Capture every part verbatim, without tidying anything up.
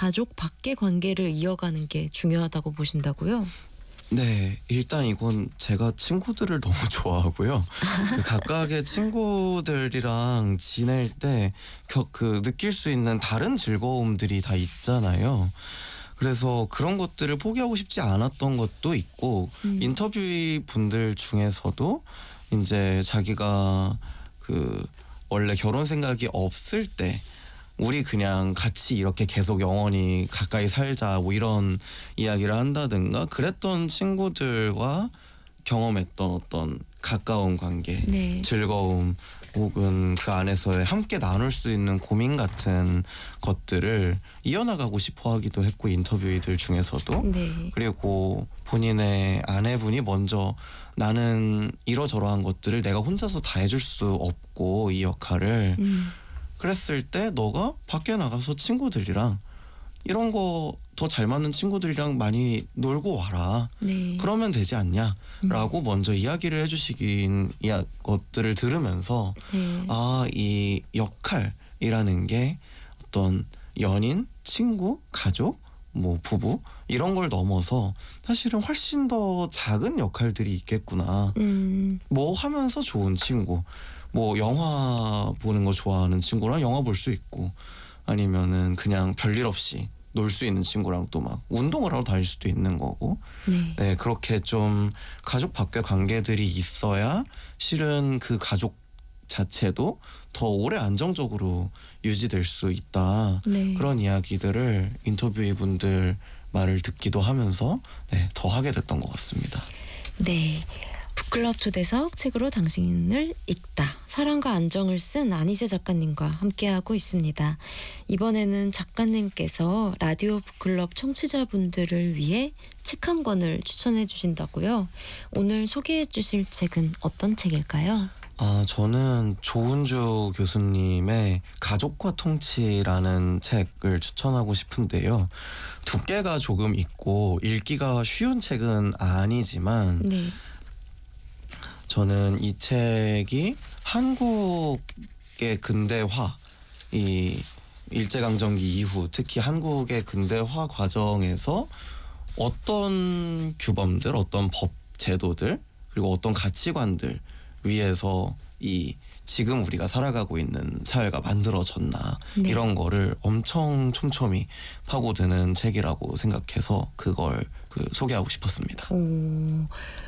가족 밖의 관계를 이어가는 게 중요하다고 보신다고요? 네, 일단 이건 제가 친구들을 너무 좋아하고요. 그 각각의 친구들이랑 지낼 때 그 느낄 수 있는 다른 즐거움들이 다 있잖아요. 그래서 그런 것들을 포기하고 싶지 않았던 것도 있고, 음. 인터뷰 분들 중에서도 이제 자기가 그 원래 결혼 생각이 없을 때 우리 그냥 같이 이렇게 계속 영원히 가까이 살자 뭐 이런 이야기를 한다든가 그랬던 친구들과 경험했던 어떤 가까운 관계, 네. 즐거움 혹은 그 안에서의 함께 나눌 수 있는 고민 같은 것들을 이어나가고 싶어 하기도 했고, 인터뷰이들 중에서도. 네. 그리고 본인의 아내분이 먼저 나는 이러저러한 것들을 내가 혼자서 다 해줄 수 없고 이 역할을 음. 그랬을 때 너가 밖에 나가서 친구들이랑 이런 거 더 잘 맞는 친구들이랑 많이 놀고 와라. 네. 그러면 되지 않냐? 라고 음. 먼저 이야기를 해주시긴 이야, 것들을 들으면서 네. 아, 이 역할이라는 게 어떤 연인, 친구, 가족, 뭐 부부 이런 걸 넘어서 사실은 훨씬 더 작은 역할들이 있겠구나. 음. 뭐 하면서 좋은 친구, 뭐 영화 보는 거 좋아하는 친구랑 영화 볼 수 있고, 아니면은 그냥 별일 없이 놀 수 있는 친구랑 또 막 운동을 하러 다닐 수도 있는 거고. 네. 네, 그렇게 좀 가족 밖의 관계들이 있어야 실은 그 가족 자체도 더 오래 안정적으로 유지될 수 있다. 네. 그런 이야기들을 인터뷰이 분들 말을 듣기도 하면서 네, 더 하게 됐던 것 같습니다. 네. 북클럽 초대석 책으로 당신을 읽다. 사랑과 안정을 쓴 안희재 작가님과 함께하고 있습니다. 이번에는 작가님께서 라디오 북클럽 청취자분들을 위해 책 한 권을 추천해 주신다고요. 오늘 소개해 주실 책은 어떤 책일까요? 아, 저는 조은주 교수님의 가족과 통치라는 책을 추천하고 싶은데요. 두께가 조금 있고 읽기가 쉬운 책은 아니지만 네. 저는 이 책이 한국의 근대화, 이 일제강점기 이후 특히 한국의 근대화 과정에서 어떤 규범들, 어떤 법 제도들, 그리고 어떤 가치관들 위에서 이 지금 우리가 살아가고 있는 사회가 만들어졌나, 네. 이런 거를 엄청 촘촘히 파고드는 책이라고 생각해서 그걸 그 소개하고 싶었습니다. 오,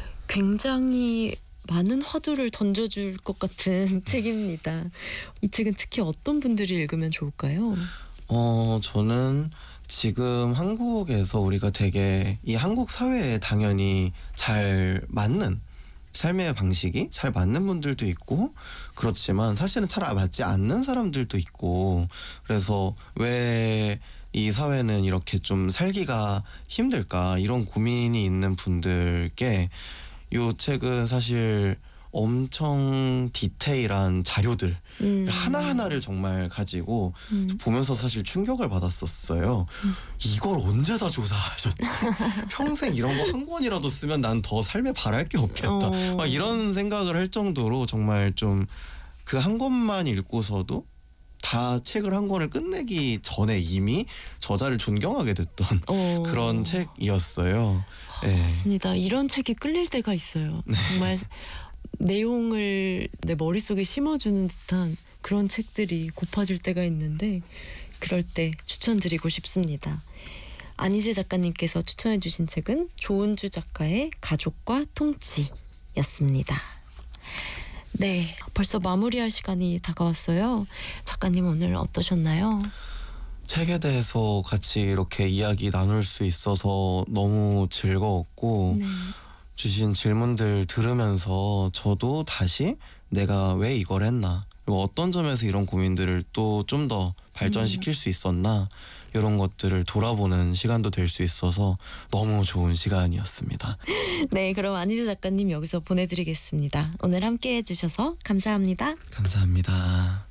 굉장히 많은 화두를 던져줄 것 같은 책입니다. 이 책은 특히 어떤 분들이 읽으면 좋을까요? 어, 저는 지금 한국에서 우리가 되게 이 한국 사회에 당연히 잘 맞는 삶의 방식이 잘 맞는 분들도 있고, 그렇지만 사실은 잘 맞지 않는 사람들도 있고, 그래서 왜 이 사회는 이렇게 좀 살기가 힘들까, 이런 고민이 있는 분들께 이 책은 사실 엄청 디테일한 자료들 음. 하나하나를 정말 가지고 음. 보면서 사실 충격을 받았었어요. 음. 이걸 언제 다 조사하셨지? 평생 이런 거 한 권이라도 쓰면 난 더 삶에 바랄 게 없겠다. 어. 막 이런 생각을 할 정도로 정말 좀 그 한 권만 읽고서도 다 책을 한 권을 끝내기 전에 이미 저자를 존경하게 됐던 어. 그런 책이었어요. 네. 맞습니다. 이런 책이 끌릴 때가 있어요. 네. 정말 내용을 내 머릿속에 심어주는 듯한 그런 책들이 고파질 때가 있는데, 그럴 때 추천드리고 싶습니다. 안희재 작가님께서 추천해 주신 책은 조은주 작가의 가족과 통치였습니다. 네, 벌써 마무리할 시간이 다가왔어요. 작가님 오늘 어떠셨나요? 책에 대해서 같이 이렇게 이야기 나눌 수 있어서 너무 즐거웠고, 네. 주신 질문들 들으면서 저도 다시 내가 왜 이걸 했나, 그리고 어떤 점에서 이런 고민들을 또 좀 더 발전시킬 수 있었나, 이런 것들을 돌아보는 시간도 될 수 있어서 너무 좋은 시간이었습니다. 네, 그럼 안희재 작가님 여기서 보내드리겠습니다. 오늘 함께 해주셔서 감사합니다. 감사합니다.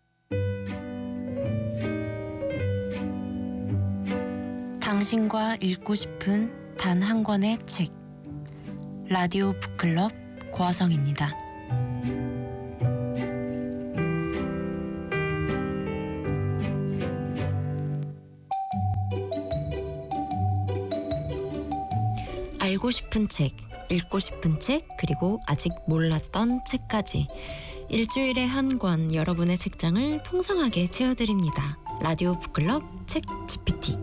당신과 읽고 싶은 단 한 권의 책. 라디오 북클럽 고아성입니다. 알고 싶은 책, 읽고 싶은 책, 그리고 아직 몰랐던 책까지 일주일에 한 권 여러분의 책장을 풍성하게 채워드립니다. 라디오 북클럽 책 지피티.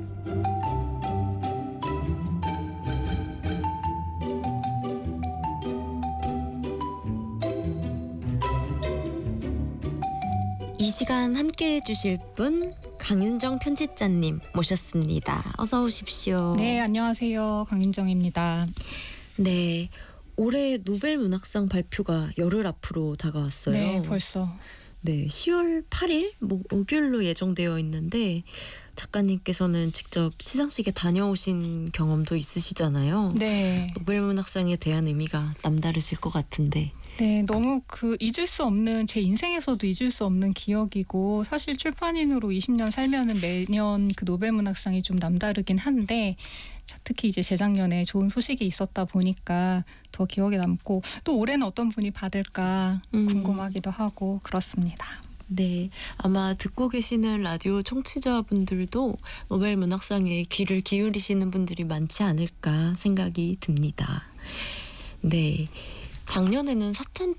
이 시간 함께해 주실 분 강윤정 편집자님 모셨습니다. 어서 오십시오. 네, 안녕하세요. 강윤정입니다. 네, 올해 노벨 문학상 발표가 열흘 앞으로 다가왔어요. 네, 벌써. 네, 시월 팔일 목, 목요일로 예정되어 있는데 작가님께서는 직접 시상식에 다녀오신 경험도 있으시잖아요. 네. 노벨 문학상에 대한 의미가 남다르실 것 같은데. 네, 너무 그 잊을 수 없는, 제 인생에서도 잊을 수 없는 기억이고, 사실 출판인으로 이십 년 살면은 매년 그 노벨 문학상이 좀 남다르긴 한데, 자, 특히 이제 재작년에 좋은 소식이 있었다 보니까 더 기억에 남고, 또 올해는 어떤 분이 받을까 음. 궁금하기도 하고 그렇습니다. 네, 아마 듣고 계시는 라디오 청취자분들도 노벨 문학상에 귀를 기울이시는 분들이 많지 않을까 생각이 듭니다. 네, 작년에는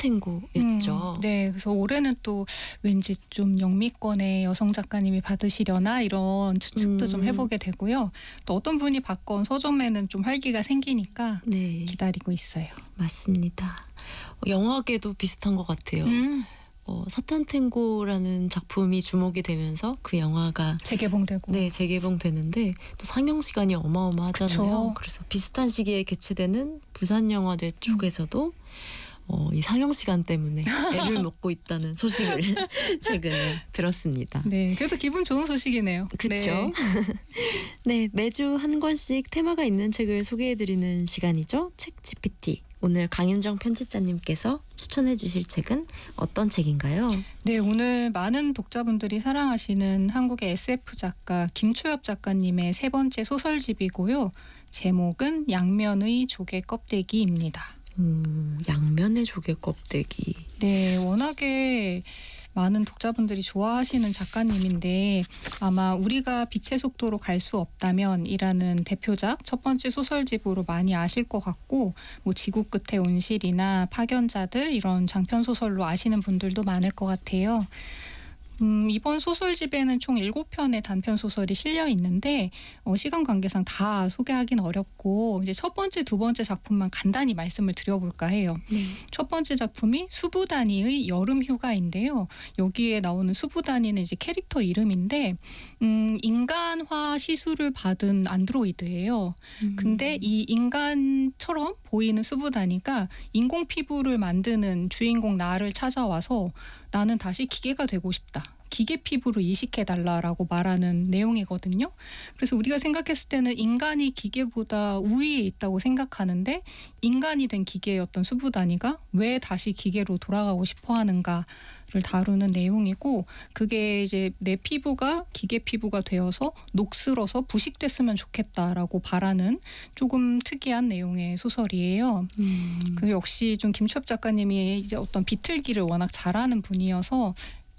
사탄탱고였죠. 음, 네, 그래서 올해는 또 왠지 좀 영미권의 여성 작가님이 받으시려나 이런 추측도 음. 좀 해보게 되고요. 또 어떤 분이 받건 서점에는 좀 활기가 생기니까 네, 기다리고 있어요. 맞습니다. 어, 영화계도 비슷한 것 같아요. 음, 어, 사탄탱고라는 작품이 주목이 되면서 그 영화가 재개봉되고. 네, 재개봉되는데 또 상영 시간이 어마어마하잖아요. 그쵸. 그래서 비슷한 시기에 개최되는 부산영화제 쪽에서도 어, 이 상영 시간 때문에 애를 먹고 있다는 소식을 최근에 들었습니다. 네, 그래도 기분 좋은 소식이네요. 그렇죠. 네, 매주 한 권씩 테마가 있는 책을 소개해드리는 시간이죠. 책 지피티. 오늘 강윤정 편집자님께서 추천해 주실 책은 어떤 책인가요? 네, 오늘 많은 독자분들이 사랑하시는 한국의 에스에프 작가 김초엽 작가님의 세 번째 소설집이고요. 제목은 양면의 조개 껍데기입니다. 음, 양면의 조개 껍데기. 네, 워낙에 많은 독자분들이 좋아하시는 작가님인데 아마 우리가 빛의 속도로 갈 수 없다면 이라는 대표작 첫 번째 소설집으로 많이 아실 것 같고 뭐 지구 끝의 온실이나 파견자들 이런 장편 소설로 아시는 분들도 많을 것 같아요. 음, 이번 소설집에는 총 일곱 편의 단편 소설이 실려 있는데 어, 시간 관계상 다 소개하기는 어렵고 이제 첫 번째, 두 번째 작품만 간단히 말씀을 드려볼까 해요. 네. 첫 번째 작품이 수부다니의 여름 휴가인데요. 여기에 나오는 수부다니는 이제 캐릭터 이름인데 음, 인간화 시술을 받은 안드로이드예요. 음. 근데 이 인간처럼 보이는 수부다니가 인공 피부를 만드는 주인공 나를 찾아와서 나는 다시 기계가 되고 싶다. 기계 피부로 이식해달라라고 말하는 내용이거든요. 그래서 우리가 생각했을 때는 인간이 기계보다 우위에 있다고 생각하는데 인간이 된 기계였던 수부다니가 왜 다시 기계로 돌아가고 싶어 하는가를 다루는 내용이고 그게 이제 내 피부가 기계 피부가 되어서 녹슬어서 부식됐으면 좋겠다라고 바라는 조금 특이한 내용의 소설이에요. 음. 그 역시 좀 김초엽 작가님이 이제 어떤 비틀기를 워낙 잘하는 분이어서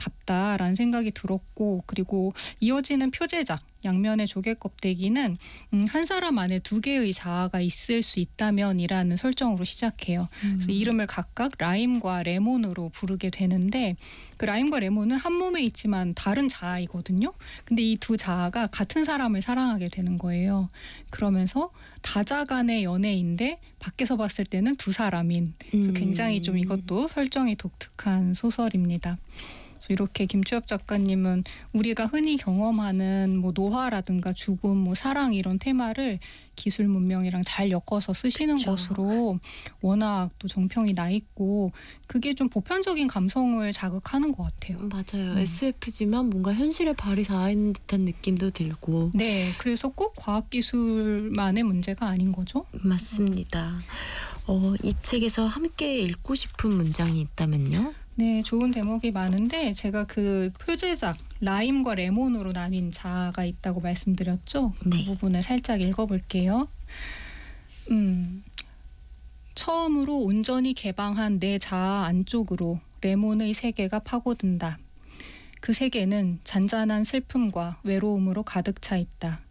답다라는 생각이 들었고 그리고 이어지는 표제작 양면의 조개 껍데기는 음, 한 사람 안에 두 개의 자아가 있을 수 있다면이라는 설정으로 시작해요. 음. 그래서 이름을 각각 라임과 레몬으로 부르게 되는데 그 라임과 레몬은 한 몸에 있지만 다른 자아이거든요. 근데 이 두 자아가 같은 사람을 사랑하게 되는 거예요. 그러면서 다자 간의 연애인데 밖에서 봤을 때는 두 사람인 그래서 음. 굉장히 좀 이것도 설정이 독특한 소설입니다. 이렇게 김초엽 작가님은 우리가 흔히 경험하는 뭐 노화라든가 죽음, 뭐 사랑 이런 테마를 기술 문명이랑 잘 엮어서 쓰시는 그쵸. 것으로 워낙 또 정평이 나 있고 그게 좀 보편적인 감성을 자극하는 것 같아요. 맞아요. 음. 에스에프지만 뭔가 현실에 발이 닿아 있는 듯한 느낌도 들고. 네, 그래서 꼭 과학기술만의 문제가 아닌 거죠. 맞습니다. 어, 이 책에서 함께 읽고 싶은 문장이 있다면요? 네, 좋은 대목이 많은데 제가 그 표제작 라임과 레몬으로 나뉜 자아가 있다고 말씀드렸죠. 네. 그 부분을 살짝 읽어볼게요. 음, 처음으로 온전히 개방한 내 자아 안쪽으로 레몬의 세계가 파고든다. 그 세계는 잔잔한 슬픔과 외로움으로 가득 차 있다.